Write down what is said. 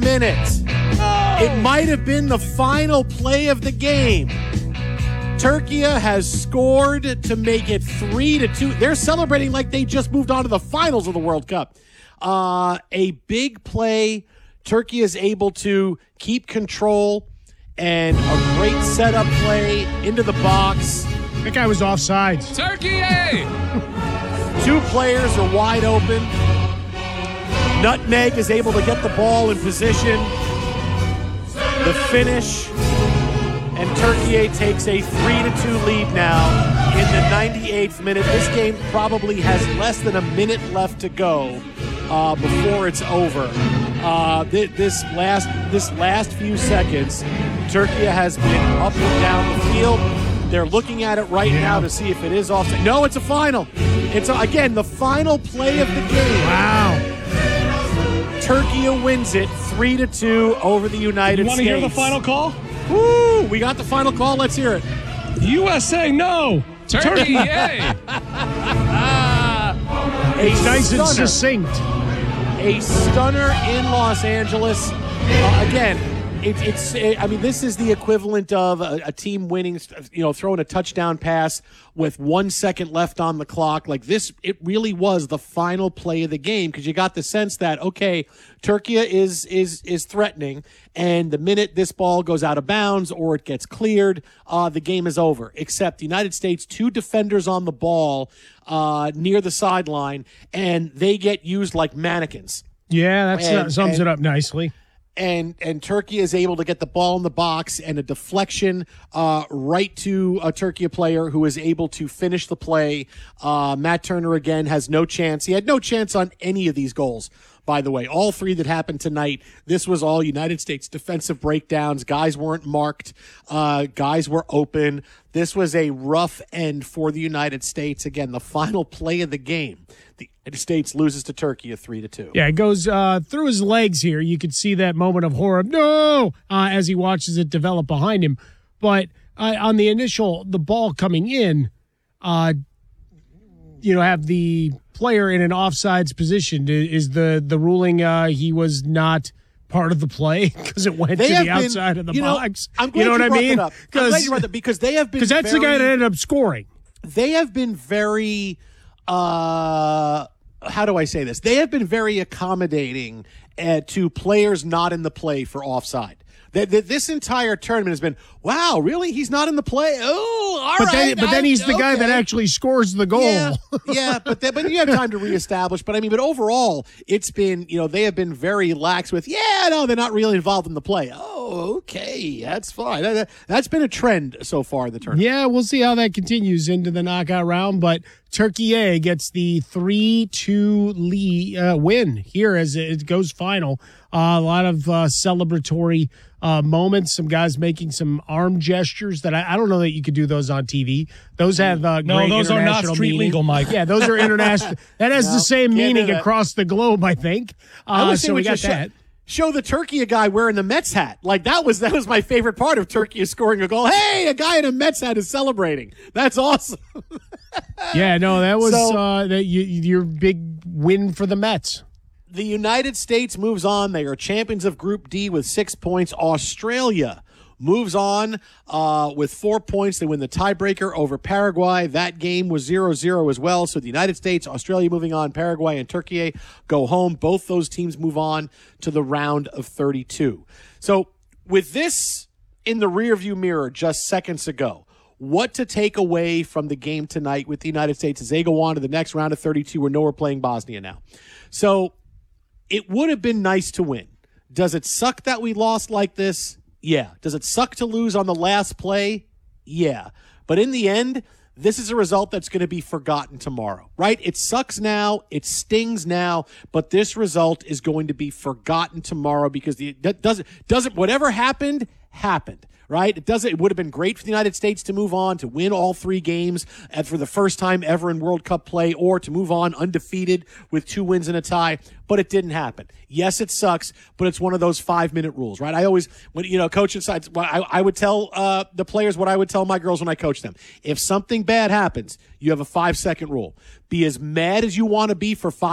minute. It might have been the final play of the game. Turkey has scored to make it 3-2. They're celebrating like they just moved on to the finals of the World Cup. A big play. Turkey is able to keep control, and a great setup play into the box. That guy was offsides. Turkey! Two players are wide open. Nutmeg is able to get the ball in position. The finish, and Turkey takes a 3-2 lead now in the 98th minute. This game probably has less than a minute left to go before it's over. This last few seconds, Turkey has been up and down the field. They're looking at it right now to see if it is offside. No, it's a final. It's, again, the final play of the game. Wow. Turkey wins it 3-2 over the United States. You want to hear the final call? Woo! We got the final call. Let's hear it. USA, no. Turkey, yay! It's nice and succinct. A stunner in Los Angeles. Again, this is the equivalent of a team winning, throwing a touchdown pass with 1 second left on the clock. Like this, it really was the final play of the game because you got the sense that, okay, Turkey is threatening, and the minute this ball goes out of bounds or it gets cleared, the game is over. Except the United States, two defenders on the ball near the sideline, and they get used like mannequins. Yeah, that sums it up nicely. And Turkey is able to get the ball in the box and a deflection right to a Turkey player who is able to finish the play. Matt Turner, again, has no chance. He had no chance on any of these goals, by the way. All three that happened tonight, this was all United States defensive breakdowns. Guys weren't marked. Guys were open. This was a rough end for the United States. Again, the final play of the game. The United States loses to Turkey at 3-2. Yeah, it goes through his legs here. You could see that moment of horror, no, as he watches it develop behind him. But on the the ball coming in, have the player in an offsides position. Is the ruling he was not part of the play because it went to the outside of the box? I'm glad what I mean? I'm glad you brought that because they have been that's the guy that ended up scoring. They have been very how do I say this? They have been very accommodating to players not in the play for offside. This entire tournament has been, wow, really? He's not in the play? Oh, all right. But then he's the guy that actually scores the goal. Yeah, but you have time to reestablish. But overall, it's been, they have been very lax with, they're not really involved in the play. Oh, okay, that's fine. That's been a trend so far in the tournament. Yeah, we'll see how that continues into the knockout round. But Turkey gets the 3-2 win here as it goes final. A lot of celebratory moments. Some guys making some arm gestures that I don't know that you could do those on TV. Those have no, those are not street legal, Mike. Yeah, those are international. That has the same meaning across the globe, I think. So we got that. Show the Turkey a guy wearing the Mets hat. Like that was my favorite part of Turkey is scoring a goal. Hey, a guy in a Mets hat is celebrating. That's awesome. Yeah, no, that was your big win for the Mets. The United States moves on. They are champions of Group D with 6 points. Australia moves on with 4 points. They win the tiebreaker over Paraguay. That game was 0-0 as well. So the United States, Australia moving on, Paraguay and Turkey go home. Both those teams move on to the round of 32. So with this in the rearview mirror just seconds ago, what to take away from the game tonight with the United States as they go on to the next round of 32. We know we're playing Bosnia now. So it would have been nice to win. Does it suck that we lost like this? Yeah. Does it suck to lose on the last play? Yeah. But in the end, this is a result that's going to be forgotten tomorrow, right? It sucks now. It stings now. But this result is going to be forgotten tomorrow because whatever happened, right? It would have been great for the United States to move on, to win all 3 games and for the first time ever in World Cup play, or to move on undefeated with 2 wins and a tie, but it didn't happen. Yes, it sucks, but it's one of those 5-minute rules, right? I always, when coach decides, I would tell the players what I would tell my girls when I coach them. If something bad happens, you have a 5-second rule. Be as mad as you want to be for 5